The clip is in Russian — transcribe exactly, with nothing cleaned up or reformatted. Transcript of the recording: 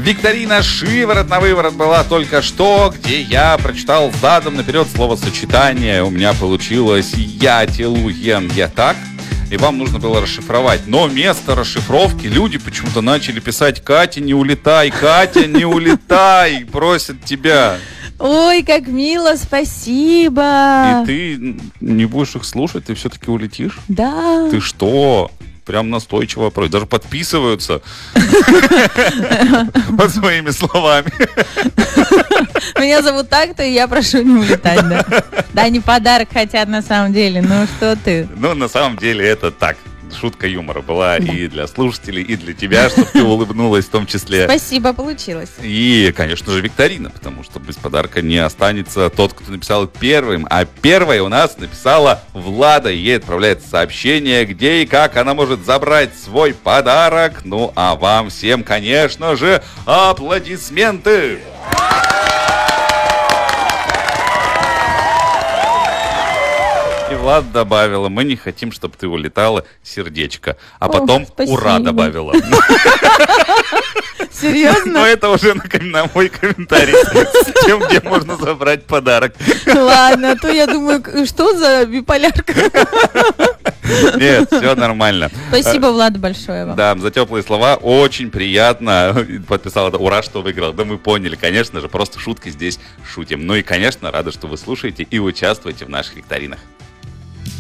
Викторина «Шиворот на выворот» была только что, где я прочитал задом наперед словосочетание. У меня получилось «я телуен, я так». И вам нужно было расшифровать. Но вместо расшифровки люди почему-то начали писать: «Катя, не улетай, Катя, не улетай», просят тебя. Ой, как мило, спасибо. И ты не будешь их слушать, ты все-таки улетишь? Да. Ты что? Прям настойчиво просят. Даже подписываются под своими словами. Меня зовут так-то, и я прошу не улетать, да. Да, не подарок хотят на самом деле, ну что ты. Ну, на самом деле это так. Шутка юмора была и для слушателей, и для тебя, чтобы ты улыбнулась в том числе. Спасибо, получилось. И, конечно же, викторина, потому что без подарка не останется тот, кто написал первым. А первой у нас написала Влада. Ей отправляется сообщение, где и как она может забрать свой подарок. Ну, а вам всем, конечно же, аплодисменты! И Влада добавила: мы не хотим, чтобы ты улетала, сердечко. А потом О, ура добавила. Серьезно? Но это уже на, на мой комментарий с тем, где можно забрать подарок. Ладно, а то я думаю, что за биполярка? Нет, все нормально. Спасибо, Влада, большое вам. Да, за теплые слова. Очень приятно. Подписала это «Ура, что выиграл». Да мы поняли, конечно же, просто шутки здесь шутим. Ну и, конечно, рада, что вы слушаете и участвуете в наших викторинах.